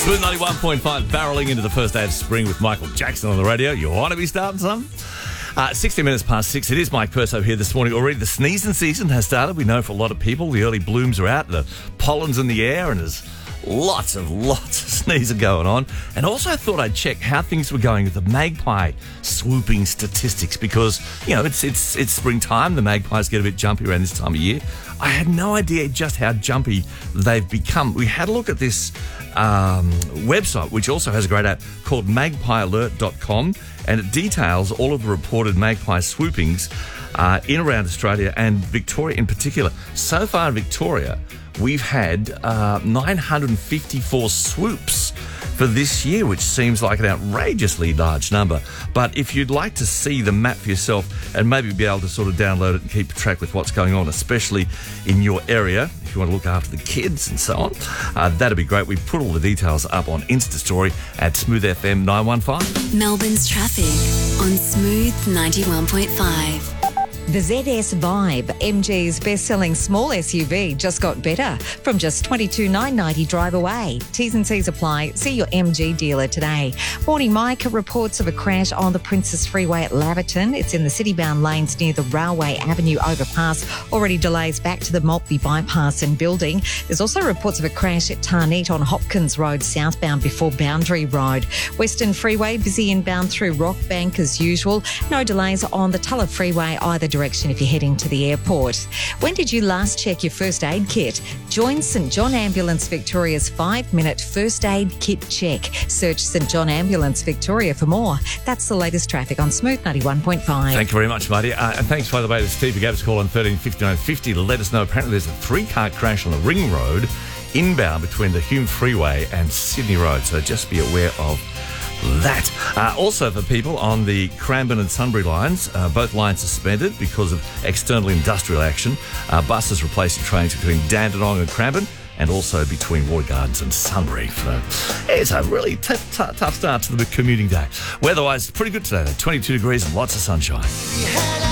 Smooth 91.5, barreling into the first day of spring with Michael Jackson on the radio. You want to be starting some? 60 minutes past 6. It is Mike Perso here this morning. Already the sneezing season has started. We know for a lot of people the early blooms are out, the pollen's in the air, and there's lots of sneezing going on. And also I thought I'd check how things were going with the magpie swooping statistics because, you know, it's springtime. The magpies get a bit jumpy around this time of year. I had no idea just how jumpy they've become. We had a look at this website, which also has a great app called magpiealert.com, and it details all of the reported magpie swoopings in around Australia and Victoria in particular. So far in Victoria, we've had 954 swoops for this year, which seems like an outrageously large number. But if you'd like to see the map for yourself and maybe be able to sort of download it and keep track with what's going on, especially in your area, if you want to look after the kids and so on, that'd be great. We put all the details up on Insta Story at Smooth FM 915. Melbourne's traffic on Smooth 91.5. The ZS Vibe, MG's best-selling small SUV, just got better from just $22,990 drive away. T's and C's apply. See your MG dealer today. Morning, Mike. Reports of a crash on the Princess Freeway at Laverton. It's in the city-bound lanes near the Railway Avenue overpass. Already delays back to the Maltby bypass and building. There's also reports of a crash at Tarneit on Hopkins Road southbound before Boundary Road. Western Freeway busy inbound through Rockbank as usual. No delays on the Tulla Freeway either direction if you're heading to the airport. When did you last check your first aid kit? Join St John Ambulance Victoria's 5-minute first aid kit check. Search St John Ambulance Victoria for more. That's the latest traffic on Smooth 91.5. Thank you very much, Marty. And thanks, by the way, to Steve who gave us a call on 135950 to let us know apparently there's a 3-car crash on the Ring Road inbound between the Hume Freeway and Sydney Road. So just be aware of that. Also for people on the Cranbourne and Sunbury lines, both lines suspended because of external industrial action. Buses replacing trains between Dandenong and Cranbourne and also between Water Gardens and Sunbury. So it's a really tough start to the commuting day. Weather-wise, pretty good today, though. 22 degrees and lots of sunshine.